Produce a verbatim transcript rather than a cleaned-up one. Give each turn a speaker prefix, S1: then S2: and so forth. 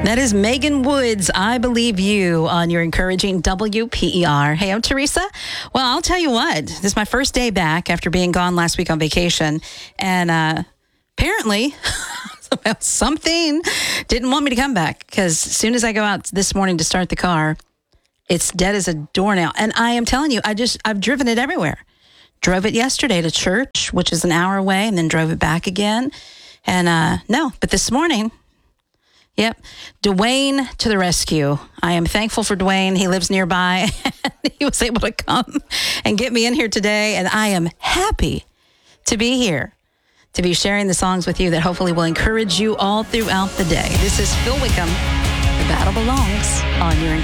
S1: That is Megan Woods, I Believe You, on your encouraging W P E R. Hey, I'm Teresa. Well, I'll tell you what, this is my first day back after being gone last week on vacation. And uh, apparently, something didn't want me to come back, because as soon as I go out this morning to start the car, it's dead as a doornail. And I am telling you, I just, I've driven it everywhere. Drove it yesterday to church, which is an hour away, and then drove it back again. And uh, no, but this morning... Yep. Dwayne to the rescue. I am thankful for Dwayne. He lives nearby. He was able to come and get me in here today. And I am happy to be here, to be sharing the songs with you that hopefully will encourage you all throughout the day. This is Phil Wickham. The battle belongs on your